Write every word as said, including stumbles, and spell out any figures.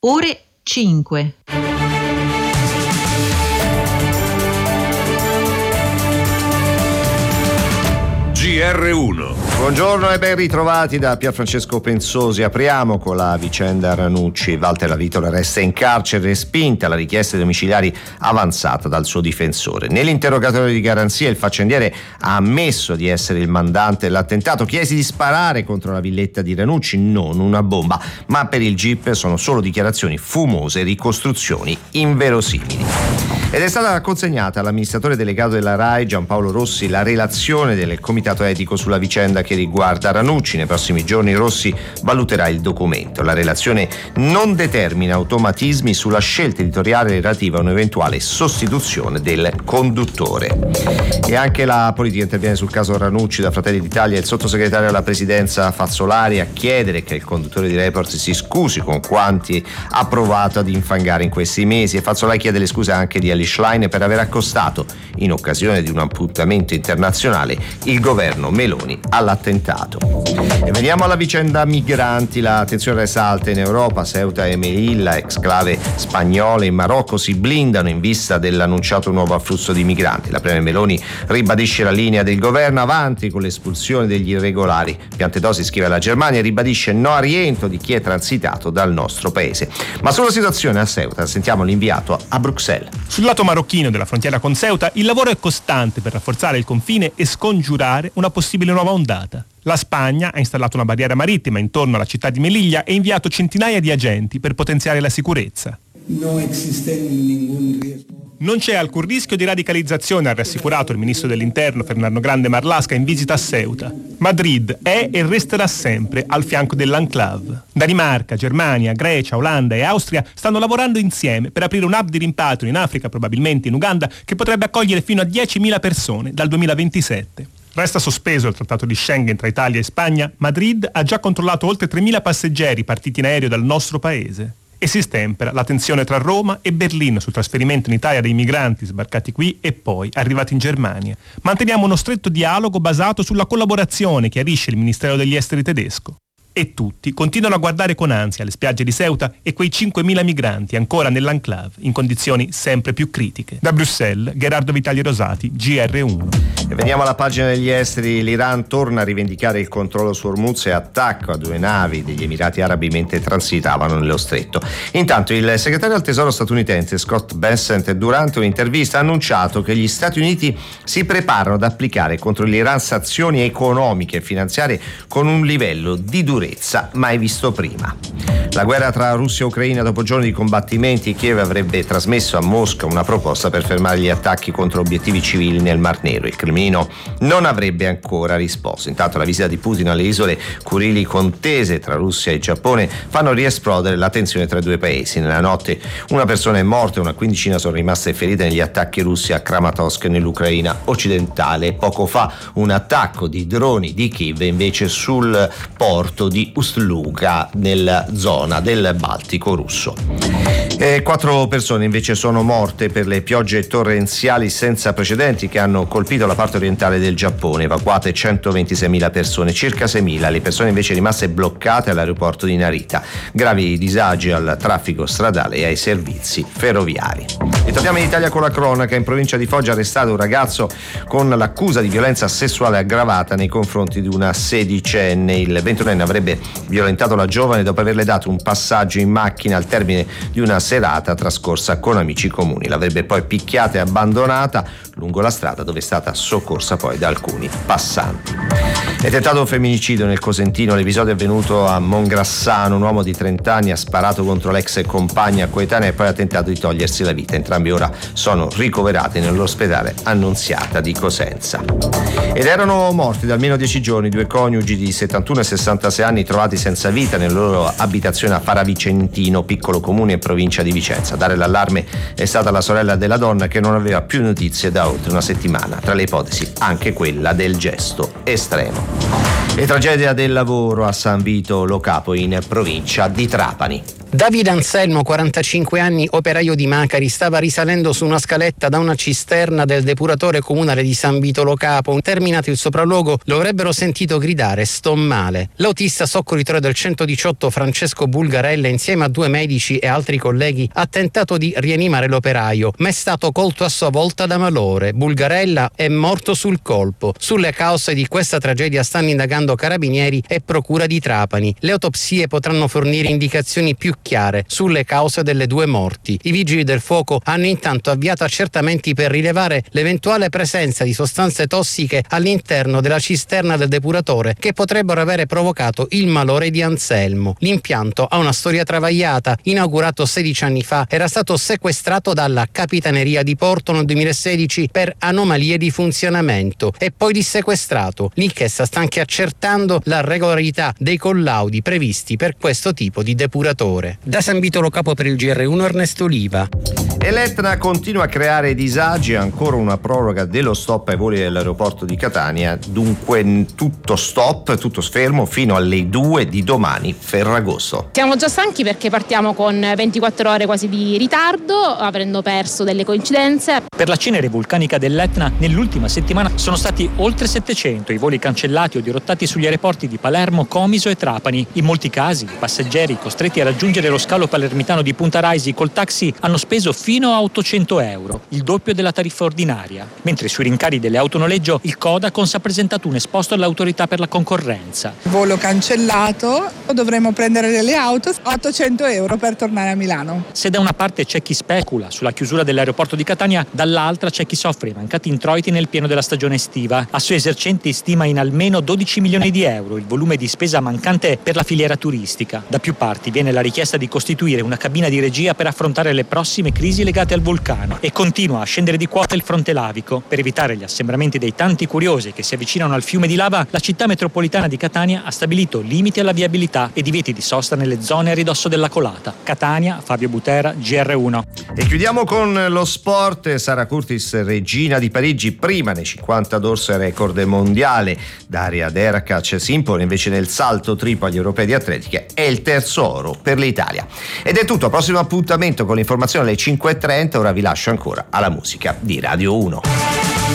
ore cinque. G R uno. Buongiorno e ben ritrovati da Pierfrancesco Pensosi. Apriamo con la vicenda Ranucci. Walter Lavitola resta in carcere, respinta la richiesta di domiciliari avanzata dal suo difensore. Nell'interrogatorio di garanzia il faccendiere ha ammesso di essere il mandante dell'attentato, chiesi di sparare contro la villetta di Ranucci, non una bomba, ma per il G I P sono solo dichiarazioni fumose e ricostruzioni inverosimili. Ed è stata consegnata all'amministratore delegato della RAI Giampaolo Rossi la relazione del comitato etico sulla vicenda che riguarda Ranucci. Nei prossimi giorni Rossi valuterà il documento. La relazione non determina automatismi sulla scelta editoriale relativa a un'eventuale sostituzione del conduttore. E anche la politica interviene sul caso Ranucci. Da Fratelli d'Italia il sottosegretario alla presidenza Fazzolari a chiedere che il conduttore di Report si scusi con quanti ha provato ad infangare in questi mesi, e Fazzolari chiede le scuse anche di Schlein per aver accostato, in occasione di un appuntamento internazionale, il governo Meloni all'attentato. E veniamo alla vicenda migranti. La tensione resta alta in Europa. Ceuta e Melilla, exclave spagnola in Marocco, si blindano in vista dell'annunciato nuovo afflusso di migranti. La premier Meloni ribadisce la linea del governo, avanti con l'espulsione degli irregolari. Piantedosi scrive alla Germania e ribadisce no a rientro di chi è transitato dal nostro paese. Ma sulla situazione a Ceuta sentiamo l'inviato a Bruxelles. Sul lato marocchino della frontiera con Ceuta il lavoro è costante per rafforzare il confine e scongiurare una possibile nuova ondata. La Spagna ha installato una barriera marittima intorno alla città di Melilla e inviato centinaia di agenti per potenziare la sicurezza. Non c'è alcun rischio di radicalizzazione, ha rassicurato il ministro dell'Interno Fernando Grande Marlaska in visita a Ceuta. Madrid è e resterà sempre al fianco dell'enclave. Danimarca, Germania, Grecia, Olanda e Austria stanno lavorando insieme per aprire un hub di rimpatrio in Africa, probabilmente in Uganda, che potrebbe accogliere fino a diecimila persone dal duemilaventisette. Resta sospeso il trattato di Schengen tra Italia e Spagna. Madrid ha già controllato oltre tremila passeggeri partiti in aereo dal nostro paese. E si stempera la tensione tra Roma e Berlino sul trasferimento in Italia dei migranti sbarcati qui e poi arrivati in Germania. Manteniamo uno stretto dialogo basato sulla collaborazione, chiarisce il Ministero degli Esteri tedesco. E tutti continuano a guardare con ansia le spiagge di Ceuta e quei cinquemila migranti ancora nell'enclave, in condizioni sempre più critiche. Da Bruxelles, Gerardo Vitali Rosati, G R uno. E veniamo alla pagina degli esteri. L'Iran torna a rivendicare il controllo su Hormuz e attacco a due navi degli Emirati Arabi mentre transitavano nello stretto. Intanto il segretario al tesoro statunitense Scott Bessent, durante un'intervista, ha annunciato che gli Stati Uniti si preparano ad applicare contro l'Iran sanzioni economiche e finanziarie con un livello di durezza mai visto prima. La guerra tra Russia e Ucraina, dopo giorni di combattimenti, Kiev avrebbe trasmesso a Mosca una proposta per fermare gli attacchi contro obiettivi civili nel Mar Nero. Il Cremlino non avrebbe ancora risposto. Intanto la visita di Putin alle isole Kurili contese tra Russia e Giappone fanno riesplodere la tensione tra i due paesi. Nella notte una persona è morta e una quindicina sono rimaste ferite negli attacchi russi a Kramatorsk nell'Ucraina occidentale. Poco fa un attacco di droni di Kiev invece sul porto di Ust-Luga nella zona del Baltico russo. E quattro persone invece sono morte per le piogge torrenziali senza precedenti che hanno colpito la parte orientale del Giappone. Evacuate centoventiseimila persone, circa seimila le persone invece rimaste bloccate all'aeroporto di Narita. Gravi disagi al traffico stradale e ai servizi ferroviari. E torniamo in Italia con la cronaca. In provincia di Foggia è arrestato un ragazzo con l'accusa di violenza sessuale aggravata nei confronti di una sedicenne. Il ventunenne avrebbe violentato la giovane dopo averle dato un passaggio in macchina al termine di una serata trascorsa con amici comuni. L'avrebbe poi picchiata e abbandonata lungo la strada, dove è stata soccorsa poi da alcuni passanti. È tentato femminicidio nel Cosentino. L'episodio è avvenuto a Mongrassano. Un uomo di trenta anni ha sparato contro l'ex compagna coetanea e poi ha tentato di togliersi la vita. Entrambi ora sono ricoverati nell'ospedale Annunziata di Cosenza. Ed erano morti da almeno dieci giorni due coniugi di settantuno e sessantasei anni trovati senza vita nella loro abitazione a Faravicentino, piccolo comune in provincia di Vicenza. A dare l'allarme è stata la sorella della donna, che non aveva più notizie da oltre una settimana. Tra le ipotesi anche quella del gesto estremo. E tragedia del lavoro a San Vito Lo Capo in provincia di Trapani. Davide Anselmo, quarantacinque anni, operaio di Macari, stava risalendo su una scaletta da una cisterna del depuratore comunale di San Vito Lo Capo. Terminato il sopralluogo, lo avrebbero sentito gridare "sto male". L'autista soccorritore del centodiciotto Francesco Bulgarella, insieme a due medici e altri colleghi, ha tentato di rianimare l'operaio, ma è stato colto a sua volta da malore. Bulgarella è morto sul colpo. Sulle cause di questa tragedia stanno indagando carabinieri e procura di Trapani. Le autopsie potranno fornire indicazioni più chiare sulle cause delle due morti. I vigili del fuoco hanno intanto avviato accertamenti per rilevare l'eventuale presenza di sostanze tossiche all'interno della cisterna del depuratore che potrebbero avere provocato il malore di Anselmo. L'impianto ha una storia travagliata. Inaugurato sedici anni fa, era stato sequestrato dalla Capitaneria di Porto nel duemilasedici per anomalie di funzionamento e poi dissequestrato. L'inchiesta sta anche accertando la regolarità dei collaudi previsti per questo tipo di depuratore. Da San Vito Lo Capo per il G R uno Ernesto Oliva. E l'Etna continua a creare disagi, ancora una proroga dello stop ai voli dell'aeroporto di Catania, dunque tutto stop, tutto fermo fino alle due di domani, Ferragosto. Siamo già stanchi perché partiamo con ventiquattro ore quasi di ritardo, avendo perso delle coincidenze. Per la cenere vulcanica dell'Etna nell'ultima settimana sono stati oltre settecento i voli cancellati o dirottati sugli aeroporti di Palermo, Comiso e Trapani. In molti casi i passeggeri costretti a raggiungere lo scalo palermitano di Punta Raisi col taxi hanno speso fino a ottocento euro, il doppio della tariffa ordinaria, mentre sui rincari delle autonoleggio il Codacons ha presentato un esposto all'autorità per la concorrenza. Volo cancellato, dovremo prendere delle auto, ottocento euro per tornare a Milano. Se da una parte c'è chi specula sulla chiusura dell'aeroporto di Catania, dall'altra c'è chi soffre i mancati introiti nel pieno della stagione estiva. A suoi esercenti stima in almeno dodici milioni di euro il volume di spesa mancante per la filiera turistica. Da più parti viene la richiesta di costituire una cabina di regia per affrontare le prossime crisi legate al vulcano e continua a scendere di quota il fronte lavico. Per evitare gli assembramenti dei tanti curiosi che si avvicinano al fiume di lava, la città metropolitana di Catania ha stabilito limiti alla viabilità e divieti di sosta nelle zone a ridosso della colata. Catania, Fabio Butera, G R uno. E chiudiamo con lo sport. Sara Curtis, regina di Parigi, prima nei cinquanta dorse record mondiale. Daria Derkac si impone invece nel salto triplo agli europei di atletica. È il terzo oro per l'Italia. Ed è tutto, prossimo appuntamento con l'informazione alle cinque e trenta. Ora vi lascio ancora alla musica di Radio uno.